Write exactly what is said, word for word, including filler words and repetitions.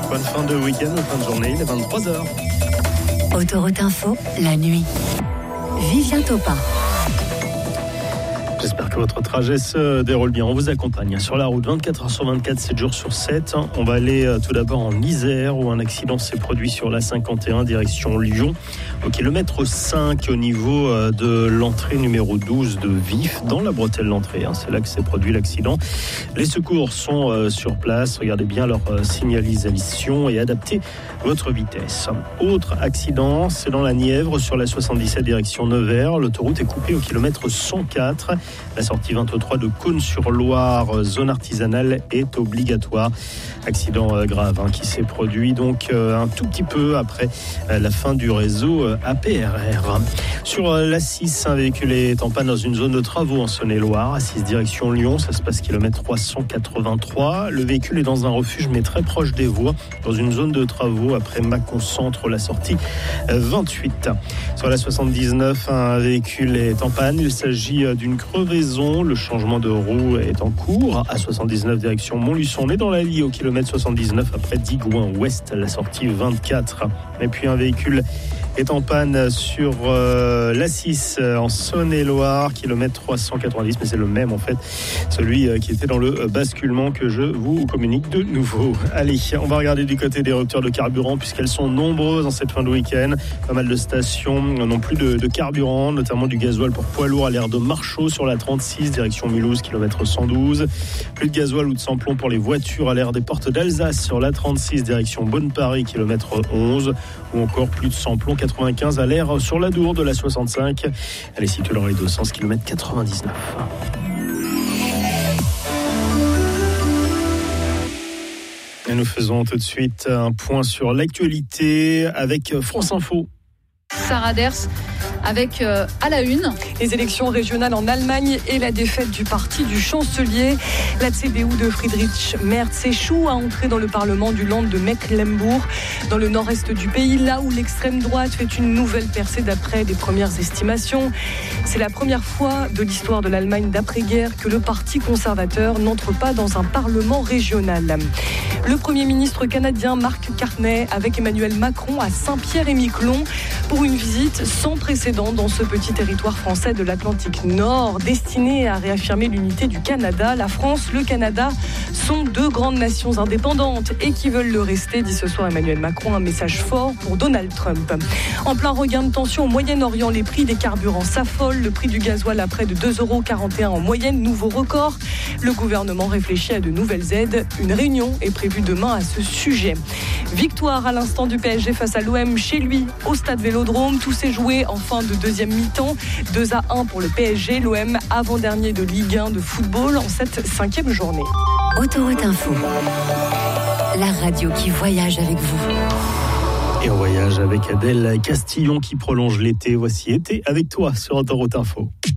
Bonne fin de week-end, fin de journée, il est vingt-trois heures. Autoroute Info, la nuit. Vivien Topin. J'espère que votre trajet se déroule bien. On vous accompagne sur la route vingt-quatre heures sur vingt-quatre, sept jours sur sept. On va aller tout d'abord en Isère où un accident s'est produit sur la cinquante et un direction Lyon au kilomètre cinq au niveau de l'entrée numéro douze de Vif dans la bretelle d'entrée. C'est là que s'est produit l'accident. Les secours sont sur place. Regardez bien leur signalisation et adaptez votre vitesse. Autre accident, c'est dans la Nièvre sur la soixante-dix-sept direction Nevers. L'autoroute est coupée au kilomètre cent quatre. La sortie vingt-trois de Cône-sur-Loire, zone artisanale, est obligatoire. Accident grave hein, qui s'est produit donc euh, un tout petit peu après euh, la fin du réseau euh, A P R R. Sur euh, l'A six, un véhicule est en panne dans une zone de travaux en Saône-et-Loire. A six direction Lyon, ça se passe kilomètre trois cent quatre-vingt-trois. Le véhicule est dans un refuge mais très proche des voies, dans une zone de travaux après Mâcon Centre, la sortie euh, vingt-huit. Sur la soixante-dix-neuf, un véhicule est en panne. Il s'agit euh, d'une crevaison. Le changement de roue est en cours. A soixante-dix-neuf direction Montluçon. On est dans la Lie au kilomètre soixante-dix-neuf après Digoin Ouest, la sortie vingt-quatre. Et puis un véhicule est en panne sur euh, l'A six euh, en Saône-et-Loire, kilomètre trois cent quatre-vingt-dix, mais c'est le même en fait, celui euh, qui était dans le basculement que je vous communique de nouveau. Allez, on va regarder du côté des ruptures de carburant puisqu'elles sont nombreuses en cette fin de week-end. Pas mal de stations n'ont plus de, de carburant, notamment du gasoil pour poids lourd à l'aire de Marchaux sur la trente-six, direction Mulhouse, kilomètre cent douze. Plus de gasoil ou de samplon pour les voitures à l'aire des portes d'Alsace sur la trente-six, direction Bonne-Paris, kilomètre onze. Ou encore plus de samplon quatre-vingt-quinze à l'aire sur la Dour de la soixante-cinq. Elle est située dans les deux sens, kilomètre quatre-vingt-dix-neuf. Et nous faisons tout de suite un point sur l'actualité avec France Info. Sarah Ders avec euh, à la une les élections régionales en Allemagne et la défaite du parti du chancelier. La C D U de Friedrich Merz échoue à entrer dans le parlement du Land de Mecklembourg, dans le nord-est du pays, là où l'extrême droite fait une nouvelle percée d'après les premières estimations. C'est la première fois de l'histoire de l'Allemagne d'après-guerre que le parti conservateur n'entre pas dans un parlement régional. Le Premier ministre canadien Mark Carney avec Emmanuel Macron à Saint-Pierre-et-Miquelon pour une visite sans précédent dans ce petit territoire français de l'Atlantique Nord, destiné à réaffirmer l'unité du Canada. La France, le Canada sont deux grandes nations indépendantes et qui veulent le rester, dit ce soir Emmanuel Macron, un message fort pour Donald Trump. En plein regain de tension au Moyen-Orient, les prix des carburants s'affolent. Le prix du gasoil à près de deux euros quarante et un en moyenne, nouveau record. Le gouvernement réfléchit à de nouvelles aides. Une réunion est prévue demain à ce sujet. Victoire à l'instant du P S G face à l'O M chez lui au stade Vélodrome. Tout s'est joué en fin de deuxième mi-temps. deux à un pour le P S G. L'O M avant-dernier de Ligue un de football en cette cinquième journée. Autoroute Info, la radio qui voyage avec vous. Et on voyage avec Adèle Castillon qui prolonge l'été. Voici Été avec toi sur Autoroute Info.